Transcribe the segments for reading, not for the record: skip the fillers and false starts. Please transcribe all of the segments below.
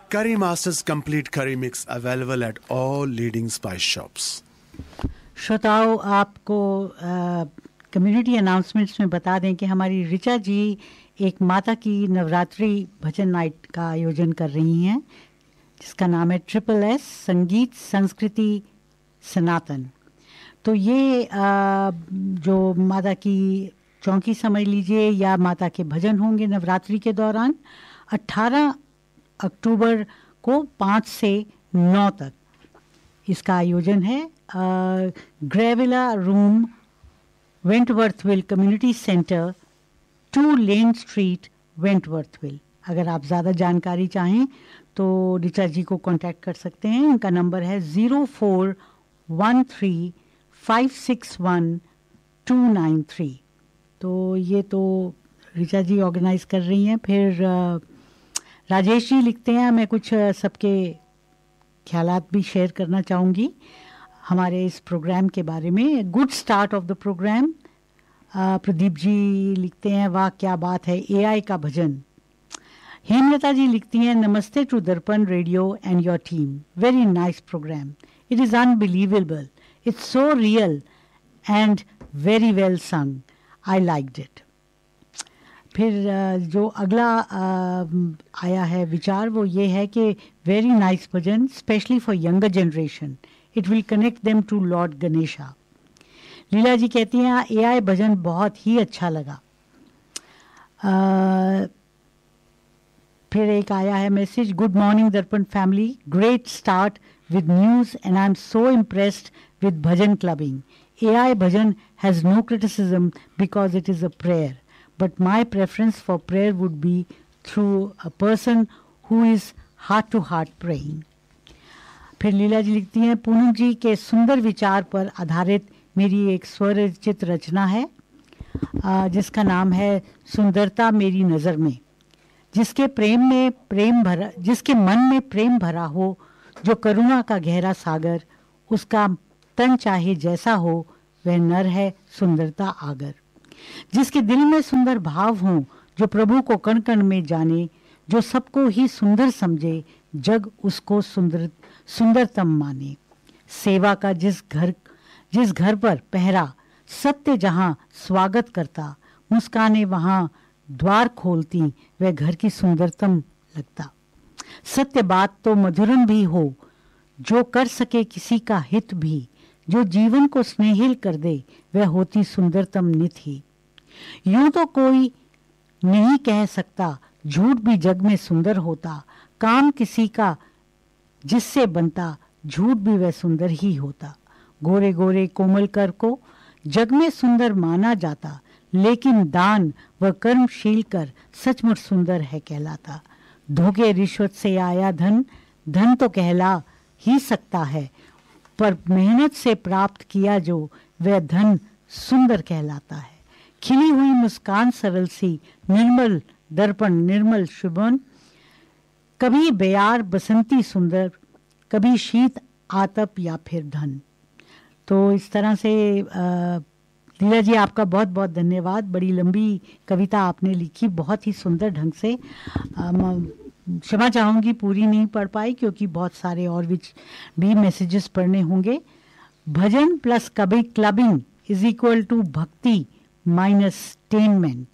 Curry Masters Complete Curry Mix available at all leading spice shops. श्रोताओं, आपको community announcements में बता दें कि हमारी ऋचा जी एक माता की नवरात्रि भजन नाइट का आयोजन कर रही हैं, जिसका नाम है SSS संगीत संस्कृति सनातन। तो ये जो माता की चौकी समझ लीजिए या माता के भजन होंगे नवरात्रि के दौरान 18 अक्टूबर को 5 से 9 तक इसका आयोजन है। ग्रेविला रूम, वेंटवर्थविल कम्युनिटी सेंटर, 2 लेन स्ट्रीट, वेंटवर्थविल। अगर आप ज़्यादा जानकारी चाहें तो ऋचा जी को कांटेक्ट कर सकते हैं। उनका नंबर है 0413561293। तो ये तो ऋचा जी ऑर्गेनाइज कर रही हैं। फिर राजेश जी लिखते हैं, मैं कुछ सबके ख्यालात भी शेयर करना चाहूँगी हमारे इस प्रोग्राम के बारे में। Good start of the programme. Pradeep ji लिखते हैं, वाह क्या बात है, AI का भजन। हेमलता जी लिखती हैं, नमस्ते टू दर्पण radio and your team, very nice program, it is unbelievable, it's so real and very well संग, आई लाइक्ड इट। फिर जो अगला आया है विचार वो ये है कि very nice bhajan specially for younger generation, it will connect them to Lord Ganesha. लीला जी कहती हैं AI भजन बहुत ही अच्छा लगा। फिर एक आया है मैसेज, गुड मॉर्निंग दर्पण family, great start with news and I am so impressed with bhajan clubbing. AI bhajan has no criticism because it is a prayer, but my preference for prayer would be through a person who is heart to heart praying. फिर लीला जी लिखती हैं, पूनम जी के सुंदर विचार पर आधारित मेरी एक स्वरचित रचना है जिसका नाम है सुंदरता मेरी नज़र में। जिसके मन में प्रेम भरा हो, जो करुणा का गहरा सागर, उसका तन चाहे जैसा हो, वह नर है सुंदरता आगर। जिसके दिल में सुंदर भाव हों, जो प्रभु को कण कण में जाने, जो सबको ही सुंदर समझे, जग उसको सुंदरतम माने। सेवा का जिस घर पर पहरा, सत्य जहाँ स्वागत करता, मुस्काने वहाँ द्वार खोलती, वह घर की सुंदरतम लगता। सत्य बात तो मधुरम भी हो, जो कर सके किसी का हित भी, जो जीवन को स्नेहिल कर दे, वह होती सुंदरतम नित ही। यूं तो कोई नहीं कह सकता, झूठ भी जग में सुंदर होता, काम किसी का जिससे बनता, झूठ भी वह सुंदर ही होता। गोरे गोरे कोमल कर को जग में सुंदर माना जाता, लेकिन दान व कर्मशील कर सचमुच सुंदर है कहलाता। धोखे रिश्वत से आया धन, धन तो कहला ही सकता है, पर मेहनत से प्राप्त किया जो, वह धन सुंदर कहलाता है। खिली हुई मुस्कान सरल सी, निर्मल दर्पण निर्मल शुभन, कभी बेयार बसंती सुंदर, कभी शीत आतप या फिर धन। तो इस तरह से लीला जी आपका बहुत बहुत धन्यवाद। बड़ी लंबी कविता आपने लिखी, बहुत ही सुंदर ढंग से। क्षमा चाहूँगी पूरी नहीं पढ़ पाई क्योंकि बहुत सारे और भी मैसेजेस पढ़ने होंगे। भजन प्लस कभी क्लबिंग इज इक्वल टू भक्ति माइनस टेनमेंट।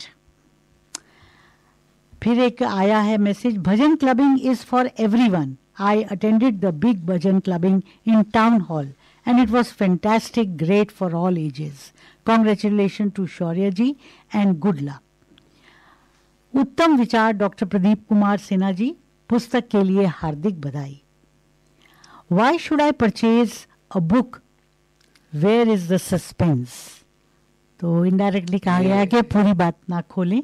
फिर एक आया है message, bhajan clubbing is for everyone. I attended the big bhajan clubbing in town hall and it was fantastic, great for all ages. Congratulations to Shaurya ji and good luck. उत्तम विचार doctor Pradeep Kumar Sinha ji, पुस्तक के लिए हार्दिक बधाई। Why should I purchase a book? Where is the suspense? तो indirectly कहा गया है कि पूरी बात ना खोलें।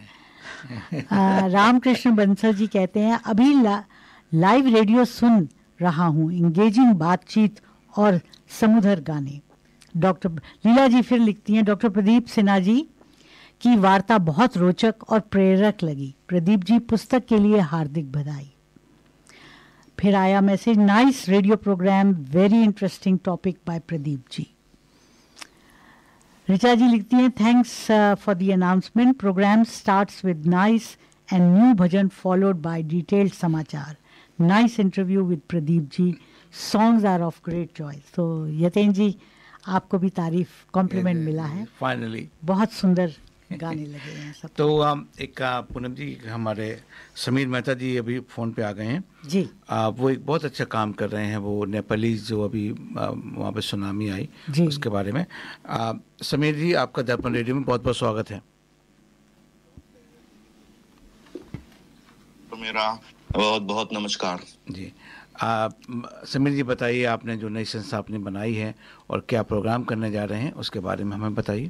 रामकृष्ण बंसल जी कहते हैं, अभी लाइव रेडियो सुन रहा हूँ, इंगेजिंग बातचीत और समुद्र गाने। डॉक्टर लीला जी फिर लिखती हैं, डॉक्टर प्रदीप सिन्हा जी की वार्ता बहुत रोचक और प्रेरक लगी। प्रदीप जी पुस्तक के लिए हार्दिक बधाई। फिर आया message, nice radio programme, very interesting topic by Pradeep ji. Richa जी लिखती हैं, thanks for the announcement, programme starts with nice and new bhajan followed by detailed समाचार। Nice interview with Pradeep ji. Songs are of great choice. So यतेन जी, आपको भी तारीफ complement मिला है. Finally बहुत सुंदर गाने लगे हैं सब. तो एक पूनम जी, हमारे समीर मेहता जी अभी फ़ोन पे आ गए हैं जी. वो एक बहुत अच्छा काम कर रहे हैं. वो नेपालीज जो अभी वहाँ पे सुनामी आई जी. उसके बारे में. समीर जी, आपका दर्पण रेडियो में बहुत बहुत स्वागत है. तो मेरा बहुत बहुत नमस्कार जी. समीर जी, बताइए, आपने जो नई संस्था आपने बनाई है और क्या प्रोग्राम करने जा रहे हैं उसके बारे में हमें बताइए.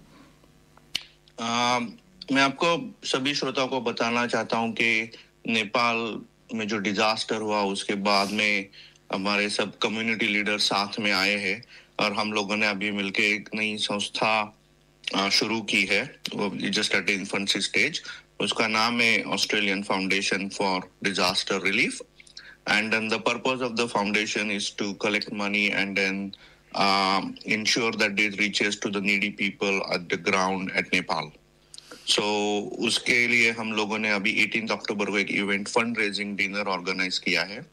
मैं आपको सभी श्रोताओं को बताना चाहता हूं कि नेपाल में जो डिजास्टर हुआ उसके बाद में हमारे सब कम्युनिटी लीडर साथ में आए हैं और हम लोगों ने अभी मिलके एक नई संस्था शुरू की है. वो जस्ट एट इन्फेंसी स्टेज. उसका नाम है Australian foundation for disaster relief. And then the purpose of the foundation is to collect money and then ensure that it reaches to the needy people at the ground at Nepal. So उसके लिए हम लोगों ने अभी 18 अक्टूबर को एक event fund raising dinner organise किया है.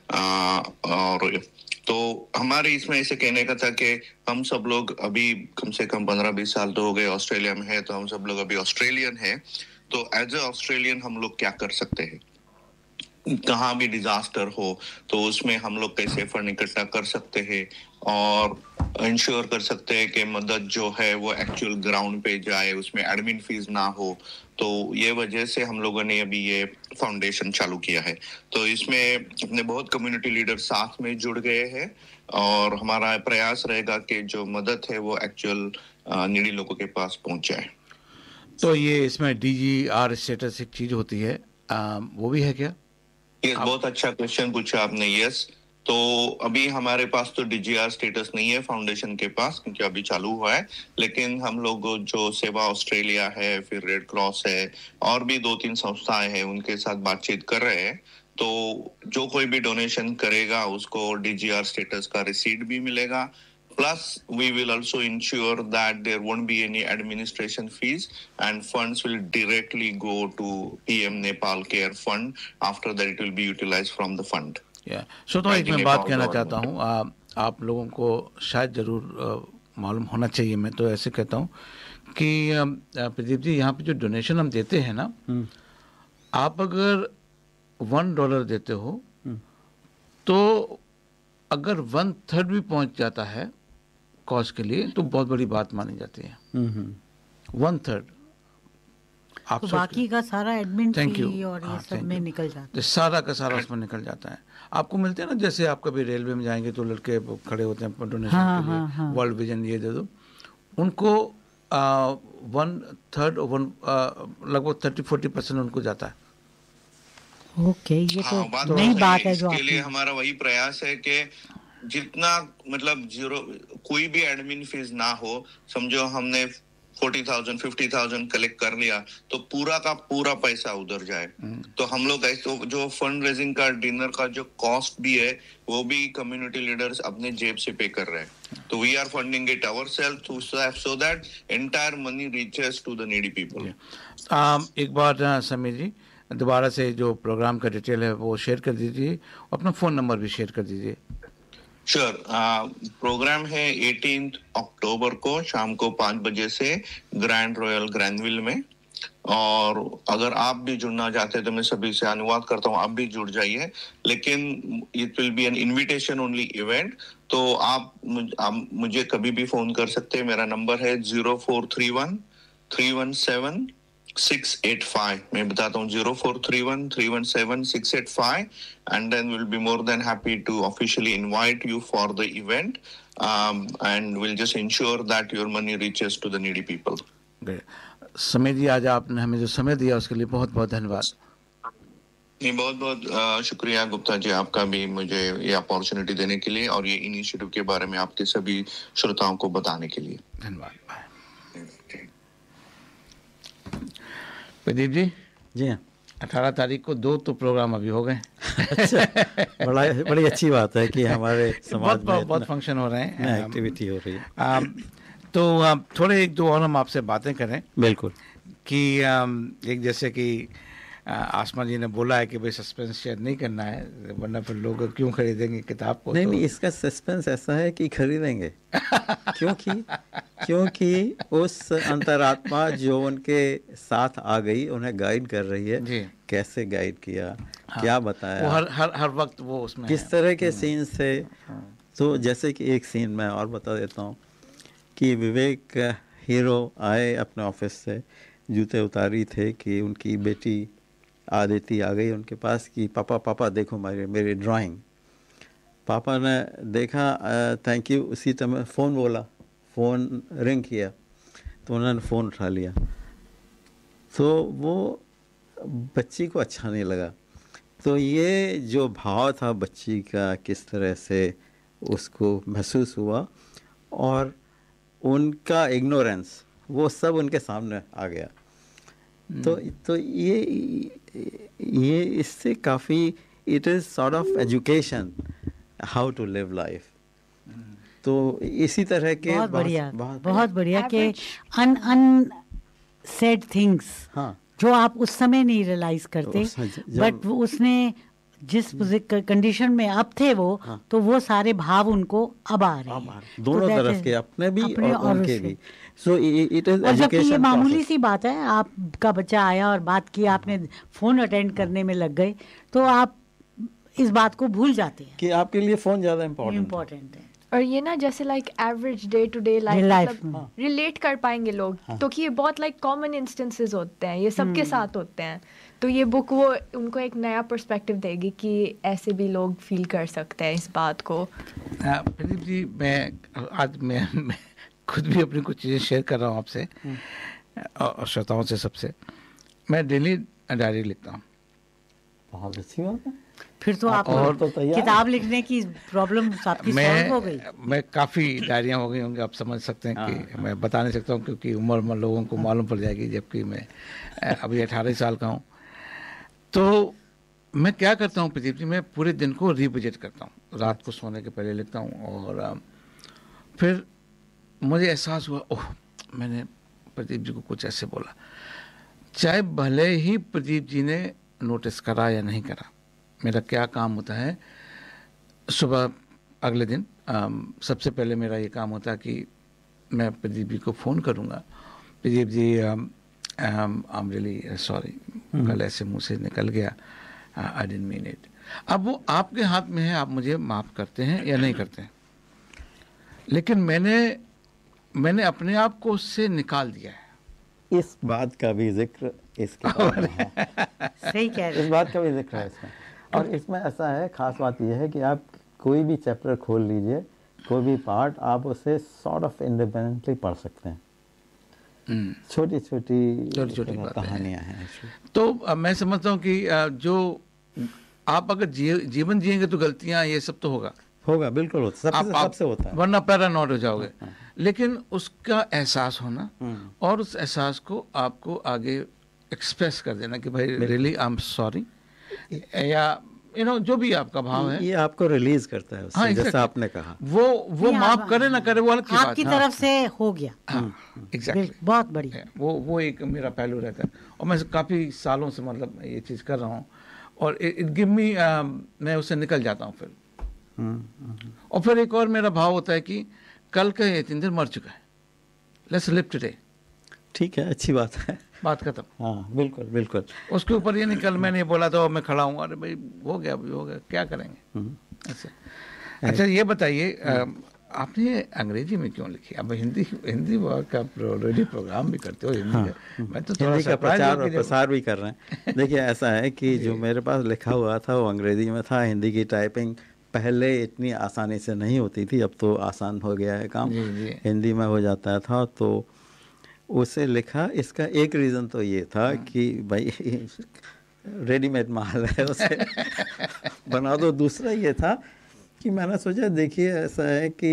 और तो हमारे इसमें ऐसे कहने का था कि हम सब लोग अभी कम से कम 15-20 साल तो हो गए ऑस्ट्रेलिया में है, तो हम सब लोग अभी ऑस्ट्रेलियन है. तो एज ए ऑस्ट्रेलियन हम लोग क्या कर सकते हैं, कहाँ भी डिजास्टर हो तो उसमें हम लोग कैसे फंड इकट्ठा कर सकते हैं और इंश्योर कर सकते हैं कि मदद जो है वो एक्चुअल ग्राउंड पे जाए, उसमें एडमिन फीस ना हो. तो ये वजह से हम लोगों ने अभी ये फाउंडेशन चालू किया है. तो इसमें अपने बहुत कम्युनिटी लीडर साथ में जुड़ गए हैं और हमारा प्रयास रहेगा कि जो मदद है वो एक्चुअल नीडी लोगों के पास पहुंच जाए. तो ये इसमें DGR स्टेटस एक चीज होती है, वो भी है क्या? यस, बहुत अच्छा क्वेश्चन पूछा आपने. यस, तो अभी हमारे पास तो DGR स्टेटस नहीं है फाउंडेशन के पास, क्योंकि अभी चालू हुआ है. लेकिन हम लोग जो सेवा ऑस्ट्रेलिया है, फिर रेड क्रॉस है और भी 2-3 संस्थाएं हैं, उनके साथ बातचीत कर रहे हैं. तो जो कोई भी डोनेशन करेगा उसको DGR स्टेटस का रिसीट भी मिलेगा. Plus, we will also ensure that there won't be any administration fees and funds will directly go to PM Nepal Care Fund. After that, it will be utilized from the fund. So तो एक मैं बात कहना चाहता हूँ, आप लोगों को शायद ज़रूर मालूम होना चाहिए, मैं तो ऐसे कहता हूँ कि प्रदीप जी, यहाँ पे जो डोनेशन हम देते हैं ना, आप अगर $1 देते हो तो अगर 1/3 भी पहुँच जाता है कॉज के लिए तो बहुत बड़ी बात मानी जाती है. 1/3 आप तो बाकी का सारा एडमिन फी और ये सब में निकल जाता है. सारा का सारा उसमें निकल जाता है. आपको मिलते हैं ना, जैसे आप कभी रेलवे में जाएंगे तो लड़के खड़े होते हैं डोनेशन के लिए, वर्ल्ड विजन ये दे दो, उनको 1/3 लगभग 30-40% उनको जाता है. ओके, ये तो नई बात है. जो इसके लिए हमारा वही प्रयास है कि जितना मतलब जीरो कोई भी एडमिन फीस ना हो. समझो हमने 40,000 50,000 कलेक्ट कर लिया तो पूरा का पूरा पैसा उधर जाए. तो हम लोग ऐसे जो फंड रेजिंग का डिनर का जो कॉस्ट भी है वो भी कम्युनिटी लीडर्स अपने जेब से पे कर रहे हैं. तो we are funding it ourselves so that entire money reaches to the needy people. एक बार समीर जी दोबारा से जो प्रोग्राम का डिटेल है वो शेयर कर दीजिए, अपना फ़ोन नंबर भी शेयर कर दीजिए. श्योर. प्रोग्राम है 18 अक्टूबर को शाम को 5 बजे से ग्रैंड रॉयल ग्रैंडविल में. और अगर आप भी जुड़ना चाहते हैं तो मैं सभी से अनुरोध करता हूँ आप भी जुड़ जाइए. लेकिन it will be N invitation only event. तो आप मुझे कभी भी फोन कर सकते हैं. मेरा नंबर है 0431 317 685. मैं बताता हूँ 0431 317 685 and then we'll be more than happy to officially invite you for the event and we'll just ensure that your money reaches to the needy people. Sameer जी, आज आपने हमें जो समय दिया उसके लिए बहुत बहुत धन्यवाद. बहुत बहुत शुक्रिया गुप्ता जी आपका भी मुझे ये अपॉर्चुनिटी देने के लिए और ये इनिशिएटिव के बारे में आपके सभी श्रोताओं को बताने के लिए धन्यवाद. प्रदीप जी, जी हाँ, 18 तारीख को 2 तो प्रोग्राम अभी हो गए. अच्छा, बड़ी अच्छी बात है कि हमारे समाज में बहुत फंक्शन हो रहे हैं, एक्टिविटी हो रही है. तो थोड़े 1-2 और हम आपसे बातें करें. बिल्कुल. कि एक जैसे कि आसमा जी ने बोला है कि भाई सस्पेंस शेयर नहीं करना है, वरना फिर लोग क्यों खरीदेंगे किताब को। नहीं, इसका सस्पेंस ऐसा है कि खरीदेंगे क्योंकि उस अंतरात्मा जो उनके साथ आ गई, उन्हें गाइड कर रही है जी। कैसे गाइड किया, क्या बताया, वो हर वक्त वो उसमें किस तरह के सीन से। तो जैसे कि एक सीन मैं और बता देता हूँ कि विवेक हीरो आए अपने ऑफिस से, जूते उतारी थे कि उनकी बेटी आदिति आ गई उनके पास कि पापा देखो मेरी ड्राइंग। पापा ने देखा थैंक यू, उसी समय फ़ोन बोला, फ़ोन रिंग किया तो उन्होंने फ़ोन उठा लिया। तो वो बच्ची को अच्छा नहीं लगा। तो ये जो भाव था बच्ची का, किस तरह से उसको महसूस हुआ और उनका इग्नोरेंस, वो सब उनके सामने आ गया। तो ये इससे काफ़ी, it is sort of education how to live life. तो इसी तरह के बहुत बढ़िया कि अनसेड थिंग्स जो आप उस समय नहीं रियलाइज करते, बट उसने जिस कंडीशन में अब थे वो, तो वो सारे भाव उनको अब आ रहे हैं, दोनों तरफ के, अपने भी और उनके भी। सो इट इज और जबकि ये मामूली सी बात है, आपका बच्चा आया और बात की, आपने फोन अटेंड करने में लग गए, तो आप इस बात को भूल जाते हैं कि आपके लिए फोन ज्यादा इम्पोर्टेंट है। और ये ना जैसे like average day to day life relate कर पाएंगे लोग, तो कि ये बहुत लाइक कॉमन इंस्टेंसेस होते हैं, ये सबके साथ होते हैं। तो ये बुक वो उनको एक नया पर्सपेक्टिव देगी कि ऐसे भी लोग फील कर सकते हैं इस बात को। प्रदीप जी, मैं खुद भी अपनी कुछ चीज़ें शेयर कर रहा हूँ आपसे और श्रोताओं से सबसे। मैं डेली डायरी लिखता हूँ। बहुत अच्छी बात है। फिर तो आप तो किताब लिखने की प्रॉब्लम आपकी सॉल्व हो गई। मैं काफ़ी डायरियाँ हो गई होंगी, आप समझ सकते हैं कि मैं बता नहीं सकता हूँ क्योंकि उम्र लोगों को मालूम पड़ जाएगी, जबकि मैं अभी 18 साल का हूँ। तो मैं क्या करता हूँ प्रदीप जी, मैं पूरे दिन को रिविजिट करता हूँ, रात को सोने के पहले लिखता हूँ। और फिर मुझे एहसास हुआ, ओह मैंने प्रदीप जी को कुछ ऐसे बोला, चाहे भले ही प्रदीप जी ने नोटिस करा या नहीं करा। मेरा क्या काम होता है, सुबह अगले दिन सबसे पहले मेरा ये काम होता है कि मैं प्रदीप जी को फ़ोन करूँगा, Pradeep ji I am really sorry, कल ऐसे मुंह से निकल गया, आई डिडंट मीन इट। अब वो आपके हाथ में है, आप मुझे माफ़ करते हैं या नहीं करते हैं, लेकिन मैंने अपने आप को उससे निकाल दिया है। इस बात का भी जिक्र इसके सही कह रहे, इस बात का भी जिक्र है इसमें। और इसमें ऐसा है, खास बात यह है कि आप कोई भी चैप्टर खोल लीजिए, कोई भी पार्ट, आप उसे सॉर्ट ऑफ इंडिपेंडेंटली पढ़ सकते हैं। छोटी छोटी कहानियाँ हैं। तो मैं समझता हूँ कि जो आप अगर जीवन जिएंगे तो गलतियाँ ये सब तो होगा, बिल्कुल होता है, सबसे होता है, वरना पैरानॉइड हो जाओगे। लेकिन उसका एहसास होना और उस एहसास को आपको आगे एक्सप्रेस कर देना कि भाई रियली आई एम सॉरी, या जो भी आपका भाव है, ये आपको रिलीज करता है उससे। हाँ, जैसा आपने कहा, वो माफ करे ना करे वो अलग बात है, आपकी तरफ से हो गया। एग्जैक्टली, बहुत बढ़िया। वो एक मेरा पहलू रहता है और मैं काफ़ी सालों से मतलब ये चीज़ कर रहा हूँ और इट गिव मी, मैं उससे निकल जाता हूँ फिर। और फिर एक और मेरा भाव होता है कि कल का यतींद्र मर चुका है, लेट्स लिव टुडे। ठीक है, अच्छी बात है, बात खत्म। हाँ बिल्कुल। उसके ऊपर ये नहीं कल मैंने बोला था मैं खड़ा हूँ, अरे भाई हो गया क्या करेंगे। अच्छा ये बताइए, आपने अंग्रेजी में क्यों लिखी? अब हिंदी का रेडियो प्रोग्राम भी करते हो हिंदी का, मैं तो हिंदी का प्रचार और प्रसार भी कर रहे हैं। देखिए ऐसा है कि जो मेरे पास लिखा हुआ था वो अंग्रेजी में था। हिंदी की टाइपिंग पहले इतनी आसानी से नहीं होती थी, अब तो आसान हो गया है काम, हिंदी में हो जाता था। तो उसे लिखा, इसका एक रीज़न तो ये था कि भाई रेडीमेड माल है, उसे बना दो। दूसरा ये था कि मैंने सोचा देखिए ऐसा है कि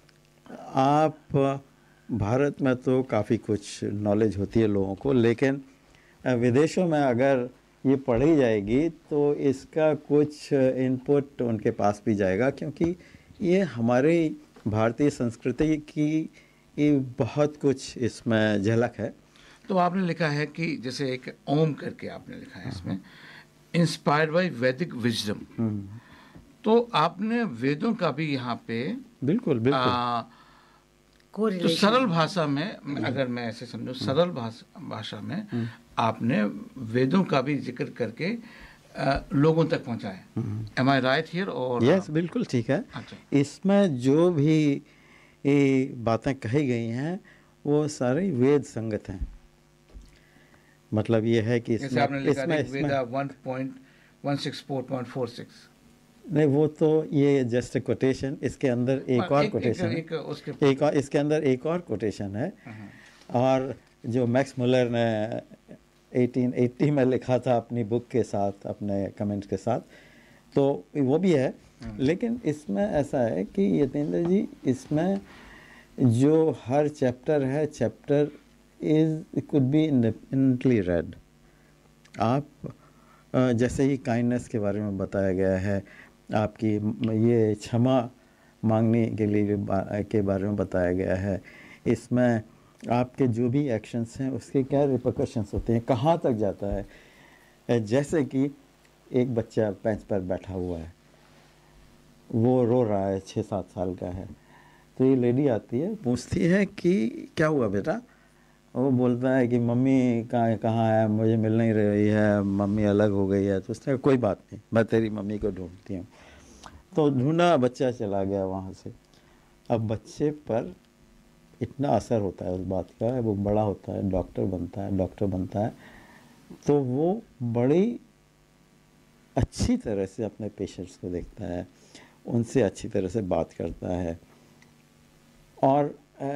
आप भारत में तो काफ़ी कुछ नॉलेज होती है लोगों को, लेकिन विदेशों में अगर ये पढ़ी जाएगी तो इसका कुछ इनपुट उनके पास भी जाएगा, क्योंकि ये हमारी भारतीय संस्कृति की बहुत कुछ इसमें झलक है। तो आपने लिखा है कि जैसे एक ओम करके आपने लिखा है इसमें, इंस्पायर्ड बाय वैदिक विजडम। तो आपने वेदों का भी यहाँ पे बिल्कुल बिल्कुल तो सरल भाषा में, अगर मैं ऐसे समझूं, सरल भाषा में आपने वेदों का भी जिक्र करके लोगों तक पहुंचाया। M I right here? और यस, बिल्कुल ठीक है। अच्छा। इसमें जो भी बातें कही गई हैं वो सारी वेद संगत हैं। मतलब ये है कि जैसे आपने लिखा वेदा 1.164.46। नहीं, वो तो ये जस्ट कोटेशन, इसके अंदर एक और कोटेशन, इसके अंदर एक और कोटेशन है। और जो मैक्स मुलर ने 1880 में लिखा था अपनी बुक के साथ, अपने कमेंट्स के साथ, तो वो भी है। लेकिन इसमें ऐसा है कि यतेंद्र जी, इसमें जो हर चैप्टर है, chapter it could be independently red. आप जैसे ही काइंडनेस के बारे में बताया गया है, आपकी ये क्षमा मांगने के लिए के बारे में बताया गया है, इसमें आपके जो भी एक्शंस हैं उसके क्या रिपरकशंस होते हैं, कहाँ तक जाता है। जैसे कि एक बच्चा बेंच पर बैठा हुआ है, वो रो रहा है, 6-7 साल का है, तो ये लेडी आती है, पूछती है कि क्या हुआ बेटा। वो बोलता है कि मम्मी कहाँ है, मुझे मिल नहीं रही है, मम्मी अलग हो गई है। तो उसने कहा कोई बात नहीं, मैं तेरी मम्मी को ढूंढती हूँ। तो ढूंढा, बच्चा चला गया वहाँ से। अब बच्चे पर इतना असर होता है उस बात का, वो बड़ा होता है, डॉक्टर बनता है, तो वो बड़ी अच्छी तरह से अपने पेशेंट्स को देखता है, उनसे अच्छी तरह से बात करता है, और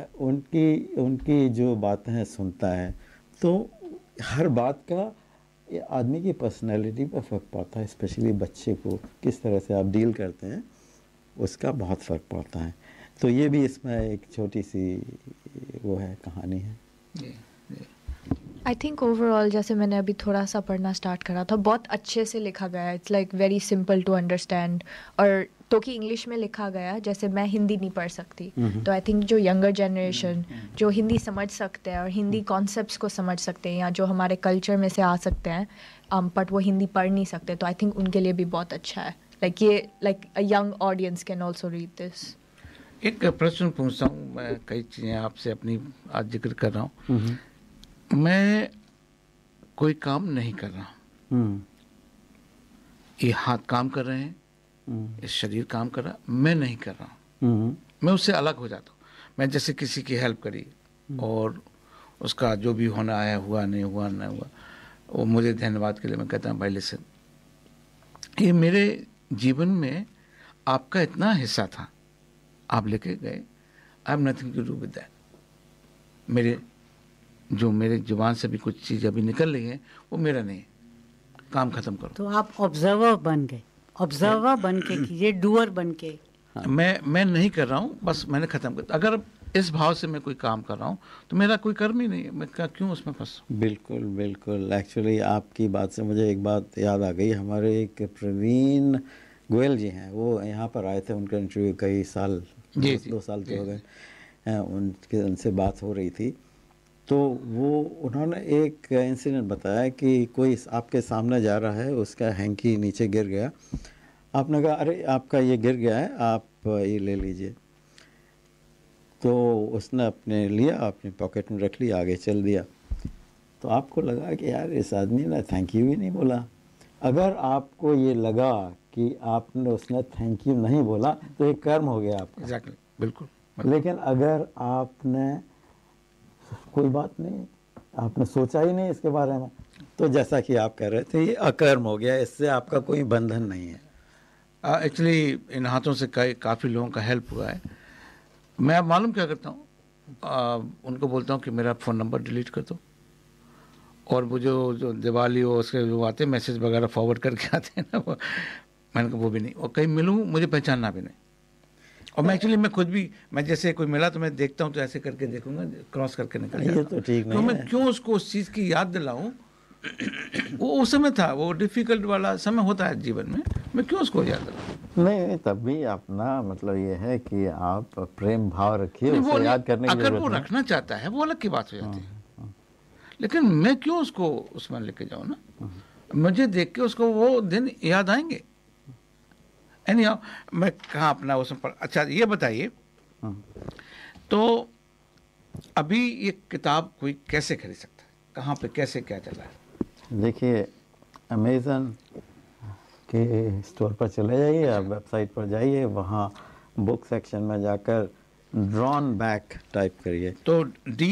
उनकी जो बातें हैं सुनता है। तो हर बात का ये आदमी की पर्सनैलिटी पर फ़र्क पड़ता है, स्पेशली बच्चे को किस तरह से आप डील करते हैं उसका बहुत फ़र्क पड़ता है। तो ये भी इसमें एक छोटी सी वो है, कहानी है। आई थिंक ओवरऑल, जैसे मैंने अभी थोड़ा सा पढ़ना स्टार्ट करा था, बहुत अच्छे से लिखा गया है। It's like very simple to understand. और तो कि इंग्लिश में लिखा गया, जैसे मैं हिंदी नहीं पढ़ सकती, तो आई थिंक जो यंगर जनरेशन जो हिंदी समझ सकते हैं और हिंदी कॉन्सेप्ट्स को समझ सकते हैं, या जो हमारे कल्चर में से आ सकते हैं, बट वो हिंदी पढ़ नहीं सकते, तो आई थिंक उनके लिए भी बहुत अच्छा है। लाइक ये a young audience can also read this. एक प्रश्न पूछता हूँ मैं, कई चीज़ें आपसे अपनी आज जिक्र कर रहा हूँ। मैं कोई काम नहीं कर रहा हूँ, ये हाथ काम कर रहे हैं, इस शरीर काम कर रहा, मैं नहीं कर रहा हूँ, मैं उससे अलग हो जाता हूँ। मैं जैसे किसी की हेल्प करी और उसका जो भी होना आया, हुआ नहीं हुआ, वो मुझे धन्यवाद के लिए मैं कहता हूँ भाई लिसन, ये मेरे जीवन में आपका इतना हिस्सा था, आप लेके गए, I have nothing to do with that. मेरे जुबान से भी कुछ चीज़ अभी निकल रही है, वो मेरा नहीं है, काम खत्म करो। तो आप ऑब्जर्वर बन गए, ऑब्जर्वर बन के कीजिए, डूअर बन के। मैं नहीं कर रहा हूँ, बस मैंने खत्म कर। अगर इस भाव से मैं कोई काम कर रहा हूँ तो मेरा कोई कर्म ही नहीं है, मैं क्यों उसमें फंसूं। बिल्कुल बिल्कुल। एक्चुअली आपकी बात से मुझे एक बात याद आ गई। हमारे एक प्रवीण गोयल जी हैं, वो यहाँ पर आए थे, उनका इंटरव्यू कई साल, 2 साल तो हो गए, उनसे बात हो रही थी। तो उन्होंने एक इंसिडेंट बताया कि कोई आपके सामने जा रहा है, उसका हैंकी नीचे गिर गया, आपने कहा अरे आपका ये गिर गया है, आप ये ले लीजिए। तो उसने अपने लिया, अपनी पॉकेट में रख लिया, आगे चल दिया। तो आपको लगा कि यार इस आदमी ने थैंक यू ही नहीं बोला। अगर आपको ये लगा कि उसने थैंक यू नहीं बोला तो एक कर्म हो गया आपका। एग्जैक्टली, बिल्कुल। लेकिन अगर आपने कोई बात नहीं, आपने सोचा ही नहीं इसके बारे में, तो जैसा कि आप कह रहे थे, ये अकर्म हो गया, इससे आपका कोई बंधन नहीं है। एक्चुअली इन हाथों से काफ़ी लोगों का हेल्प हुआ है। मैं अब मालूम क्या करता हूँ, उनको बोलता हूँ कि मेरा फ़ोन नंबर डिलीट कर दो, और वो जो दिवाली हो उसके जो आते मैसेज वगैरह फॉरवर्ड करके आते हैं ना, वो मैंने कहा वो भी नहीं, और कहीं मिलूँ मुझे पहचानना भी नहीं। और मैं एक्चुअली मैं खुद भी, मैं जैसे कोई मिला तो मैं देखता हूँ तो ऐसे करके देखूंगा, क्रॉस करके निकल जाता। ये तो ठीक नहीं तो मैं है। क्यों उसको उस चीज़ की याद दिलाऊं, वो उस समय था, वो डिफिकल्ट वाला समय होता है जीवन में, मैं क्यों उसको याद दिलाऊं। नहीं, तब भी अपना मतलब ये है कि आप प्रेम भाव रखिए, उसे याद करने की अगर जरूरत वो नहीं। रखना चाहता है वो अलग की बात हो जाती है, लेकिन मैं क्यों उसको उसमें लेके जाऊँ ना, मुझे देख के उसको वो दिन याद आएंगे। एनीहाउ मैं कहाँ अपना उसमें अच्छा ये बताइए, तो अभी ये किताब कोई कैसे खरीद सकता है, कहाँ पे कैसे क्या चल रहा है? देखिए, अमेज़न के स्टोर पर चले जाइए, आप वेबसाइट पर जाइए, वहाँ बुक सेक्शन में जाकर ड्रॉन बैक टाइप करिए, तो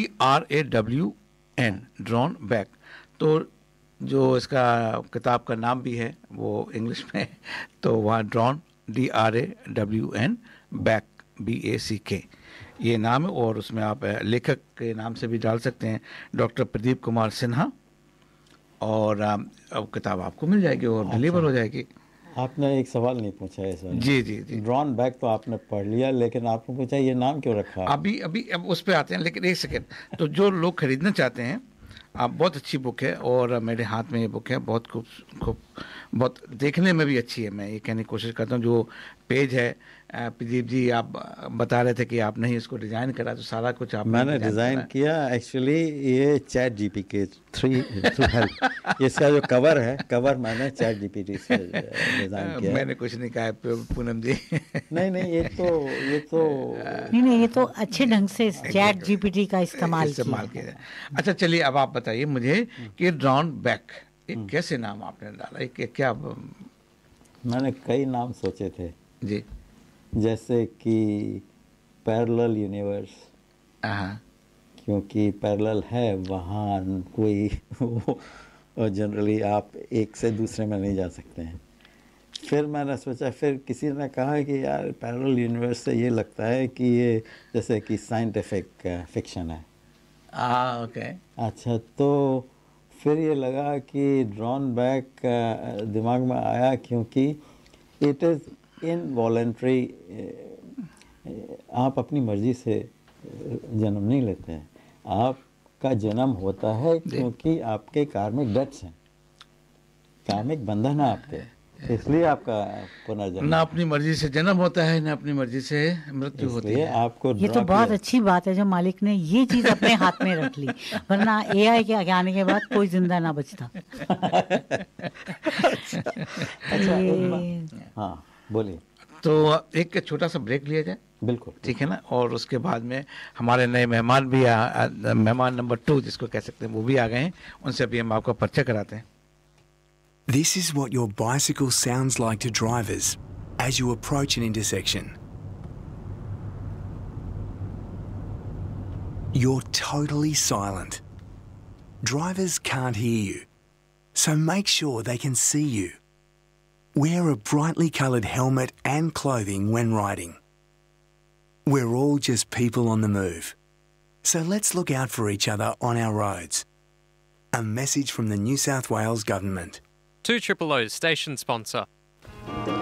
DRAWN ड्रॉन बैक, तो जो इसका किताब का नाम भी है वो इंग्लिश में, तो वहाँ ड्रॉन DRAWN बैक BACK ये नाम है, और उसमें आप लेखक के नाम से भी डाल सकते हैं, डॉक्टर प्रदीप कुमार सिन्हा, और अब किताब आपको मिल जाएगी और डिलीवर हो जाएगी। आपने एक सवाल नहीं पूछा है सर। जी जी जी, ड्रॉन बैक तो आपने पढ़ लिया, लेकिन आपने पूछा ये नाम क्यों रखा? अब उस पे आते हैं, लेकिन एक सेकेंड, तो जो लोग खरीदना चाहते हैं, आप बहुत अच्छी बुक है, और मेरे हाथ में ये बुक है, बहुत खूब बहुत देखने में भी अच्छी है। मैं ये कहने की कोशिश करता हूँ, जो पेज है प्रदीप जी आप बता रहे थे कि आपने ही इसको डिज़ाइन करा, तो सारा कुछ आप मैंने डिज़ाइन किया। एक्चुअली ये चैट जीपीटी थ्रू हेल्प, इसका जो कवर है, कवर मैंने चैट जीपीटी से डिज़ाइन किया। मैंने कुछ नहीं कहा पूनम जी। नहीं ये तो नहीं ये तो अच्छे ढंग से चैट जीपीटी का इस्तेमाल किया। अच्छा चलिए, अब आप बताइए मुझे कि ड्रॉन बैक एक कैसे नाम आपने डाला, एक क्या? मैंने कई नाम सोचे थे जी, जैसे कि पैरेलल यूनिवर्स, क्योंकि पैरेलल है वहाँ कोई और जनरली आप एक से दूसरे में नहीं जा सकते हैं। फिर मैंने सोचा, फिर किसी ने कहा कि यार पैरेलल यूनिवर्स से ये लगता है कि ये जैसे कि साइंटिफिक फिक्शन है। ओके। अच्छा, तो फिर ये लगा कि ड्रॉन बैक दिमाग में आया क्योंकि इट इज़ इनवॉलंटरी, आप अपनी मर्जी से जन्म नहीं लेते हैं, आपका जन्म होता है क्योंकि आपके कार्मिक डेट्स हैं, कार्मिक बंधन है आपके, इसलिए आपका पुनर्जन्म। ना अपनी मर्जी से जन्म होता है, ना अपनी मर्जी से मृत्यु होती है। आपको ये तो बहुत अच्छी बात है जो मालिक ने ये चीज अपने हाथ में रख ली, वरना AI के आगे आने के बाद कोई जिंदा ना बचता। हाँ बोलिए। तो एक छोटा सा ब्रेक लिया जाए। बिल्कुल, ठीक है ना, और उसके बाद में हमारे नए मेहमान भी मेहमान नंबर 2 जिसको कह सकते हैं वो भी आ गए हैं, उनसे अभी हम आपका परिचय कराते हैं। This is what your bicycle sounds like to drivers as you approach an intersection. You're totally silent. Drivers can't hear you, so make sure they can see you. Wear a brightly coloured helmet and clothing when riding. We're all just people on the move, so let's look out for each other on our roads. A message from the New South Wales Government. 2OOO's station sponsor.